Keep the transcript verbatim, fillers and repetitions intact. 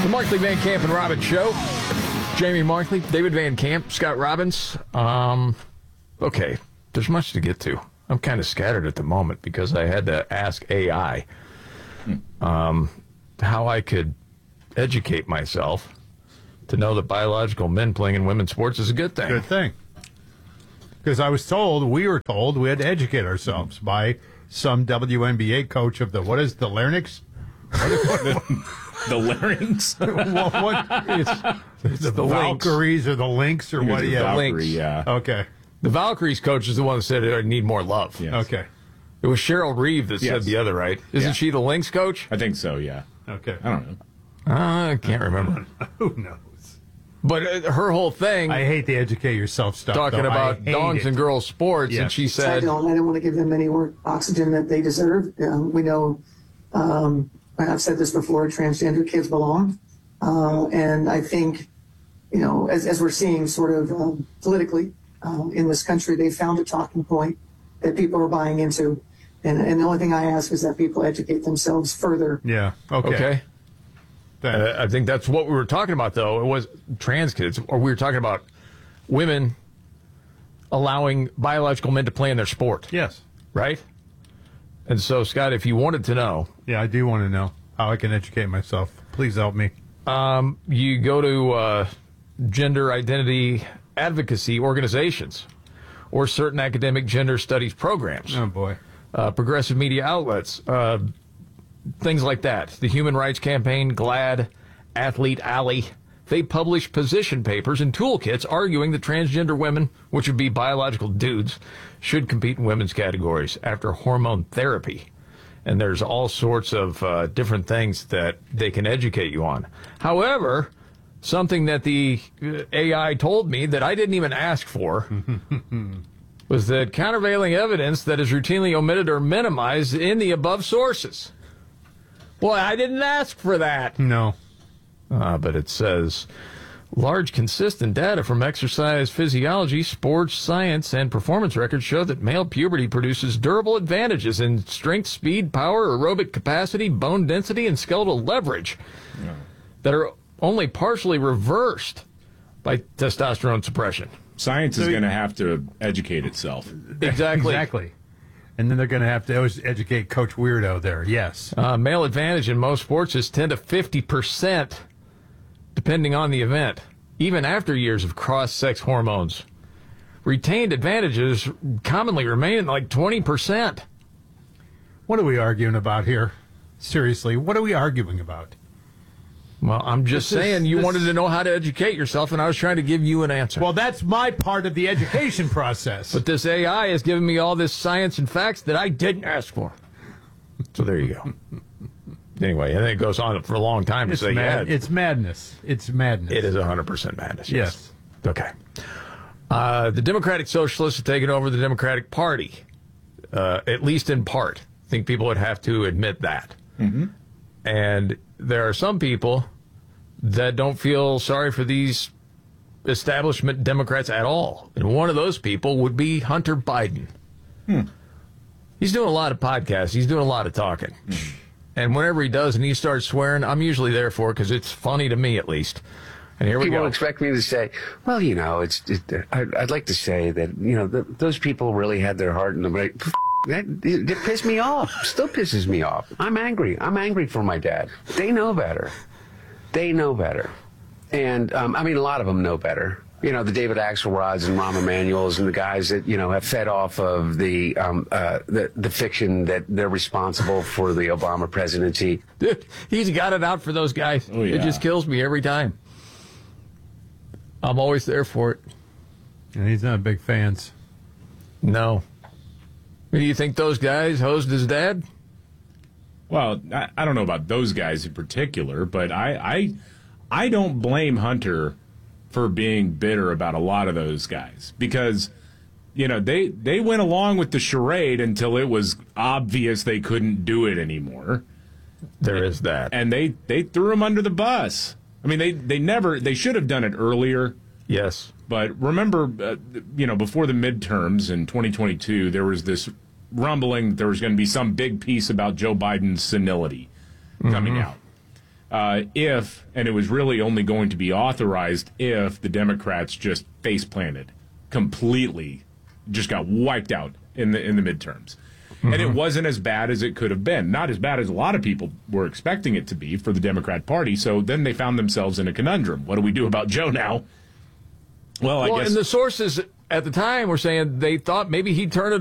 The Markley, Van Camp, and Robbins Show. Jamie Markley, David Van Camp, Scott Robbins. Um, okay, there's much to get to. I'm kind of scattered at the moment because I had to ask A I um, how I could educate myself to know that biological men playing in women's sports is a good thing. Good thing. Because I was told, we were told, we had to educate ourselves by some W N B A coach of the, what is the larynx? What is, what, the larynx? what, what it's, it's the, the Valkyries or the Lynx or what? The Yeah, Valkyrie, Lynx. yeah. Okay. The Valkyries coach is the one that said I need more love. Yes. Okay. It was Cheryl Reeve that Yes. said the other, right? Isn't Yeah. she the Lynx coach? I think so, yeah. Okay. I don't know. Uh, I can't remember. Who knows? But uh, her whole thing, I hate the educate yourself stuff. talking though. about I hate dongs it. and girls sports, Yes. and she I said, don't. I don't want to give them any more oxygen that they deserve. Um, we know, um, I've said this before, transgender kids belong. Uh, and I think, you know, as, as we're seeing sort of um, politically um, in this country, they found a talking point that people are buying into. And, and the only thing I ask is that people educate themselves further. Yeah. Okay. okay. Thanks. Uh, I think that's what we were talking about, though. It was trans kids, or we were talking about women allowing biological men to play in their sport, Yes. right? And so, Scott, if you wanted to know, Yeah, I do want to know how I can educate myself. Please help me. um, you go to uh, gender identity advocacy organizations or certain academic gender studies programs, Oh, boy. uh, progressive media outlets, uh, things like that. The Human Rights Campaign, GLAAD, Athlete Alley, they publish position papers and toolkits arguing that transgender women, which would be biological dudes, should compete in women's categories after hormone therapy. And there's all sorts of uh, different things that they can educate you on. However, something that the uh, A I told me that I didn't even ask for was that countervailing evidence that is routinely omitted or minimized in the above sources. Boy, I didn't ask for that. No. Uh, but it says large consistent data from exercise physiology, sports science, and performance records show that male puberty produces durable advantages in strength, speed, power, aerobic capacity, bone density, and skeletal leverage Yeah. that are only partially reversed by testosterone suppression. Science is So- going to have to educate itself. Exactly. Exactly. And then they're going to have to always educate Coach Weirdo there. Yes. Uh, male advantage in most sports is ten to fifty percent, depending on the event, even after years of cross-sex hormones. Retained advantages commonly remain like twenty percent. What are we arguing about here? Seriously, what are we arguing about? Well, I'm just This is- saying you this- wanted to know how to educate yourself, and I was trying to give you an answer. Well, that's my part of the education process. But this A I has given me all this science and facts that I didn't ask for. So there you go. Anyway, and it goes on for a long time to it's, say, mad- yeah, it's madness. It's madness. it is one hundred percent madness. Yes. Okay. Uh, the Democratic Socialists have taken over the Democratic Party, uh, at least in part. I think people would have to admit that. Mm-hmm. And there are some people that don't feel sorry for these establishment Democrats at all. And one of those people would be Hunter Biden. Hmm. He's doing a lot of podcasts. He's doing a lot of talking. Mm. And whenever he does and he starts swearing, I'm usually there for it because it's funny to me, at least. And here we People go. expect me to say, well, you know, it's. It, I'd, I'd like to say that, you know, the, those people really had their heart in the right. That it, it pissed me off. Still pisses me off. I'm angry. I'm angry for my dad. They know better. They know better. And, um, I mean, a lot of them know better. You know, the David Axelrods and Rahm Emanuels and the guys that, you know, have fed off of the, um, uh, the, the fiction that they're responsible for the Obama presidency. Dude, he's got it out for those guys. Oh, yeah. It just kills me every time. I'm always there for it. And he's not big fans. No. Do you think those guys hosed his dad? Well, I, I don't know about those guys in particular, but I, I, I don't blame Hunter for being bitter about a lot of those guys because, you know, they, they went along with the charade until it was obvious they couldn't do it anymore. There is that. And they, they threw him under the bus. I mean, they, they never, they should have done it earlier. Yes. But remember, uh, you know, before the midterms in twenty twenty-two, there was this rumbling that there was going to be some big piece about Joe Biden's senility coming Mm-hmm. out. uh, if, and it was really only going to be authorized if the Democrats just face planted completely, just got wiped out in the in the midterms. Mm-hmm. And it wasn't as bad as it could have been. Not as bad as a lot of people were expecting it to be for the Democrat Party. So then they found themselves in a conundrum. What do we do about Joe now? Well, I well, guess. And the sources at the time were saying they thought maybe he'd turn it